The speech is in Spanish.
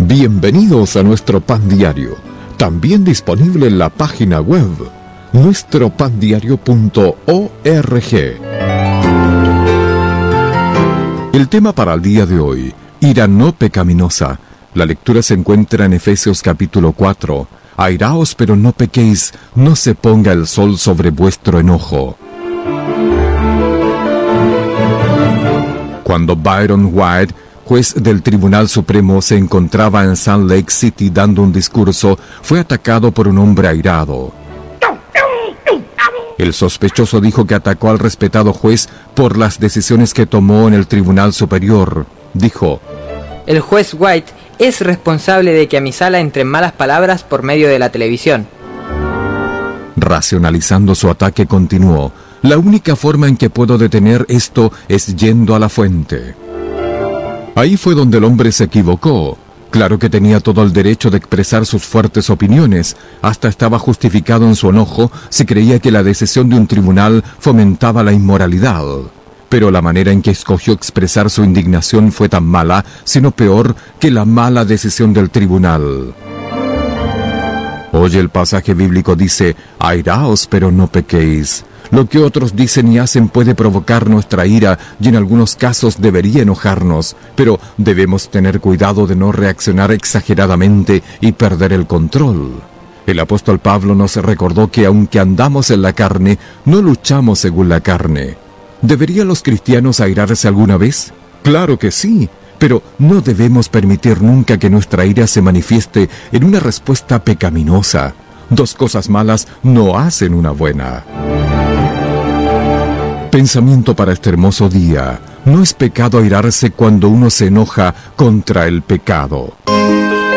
Bienvenidos a nuestro Pan Diario, también disponible en la página web nuestropandiario.org. El tema para el día de hoy, ira no pecaminosa. La lectura se encuentra en Efesios capítulo 4. Airaos, pero no pequéis, no se ponga el sol sobre vuestro enojo. Cuando Byron White, juez del Tribunal Supremo, se encontraba en Salt Lake City dando un discurso, fue atacado por un hombre airado. El sospechoso dijo que atacó al respetado juez por las decisiones que tomó en el Tribunal Superior. Dijo: el juez White es responsable de que a mi sala entren malas palabras por medio de la televisión. Racionalizando su ataque, continuó: la única forma en que puedo detener esto es yendo a la fuente. Ahí fue donde el hombre se equivocó. Claro que tenía todo el derecho de expresar sus fuertes opiniones. Hasta estaba justificado en su enojo si creía que la decisión de un tribunal fomentaba la inmoralidad. Pero la manera en que escogió expresar su indignación fue tan mala, sino peor, que la mala decisión del tribunal. Hoy el pasaje bíblico dice: airaos, pero no pequéis. Lo que otros dicen y hacen puede provocar nuestra ira y en algunos casos debería enojarnos, pero debemos tener cuidado de no reaccionar exageradamente y perder el control. El apóstol Pablo nos recordó que aunque andamos en la carne, no luchamos según la carne. ¿Deberían los cristianos airarse alguna vez? Claro que sí, pero no debemos permitir nunca que nuestra ira se manifieste en una respuesta pecaminosa. Dos cosas malas no hacen una buena. Pensamiento para este hermoso día: no es pecado airarse cuando uno se enoja contra el pecado.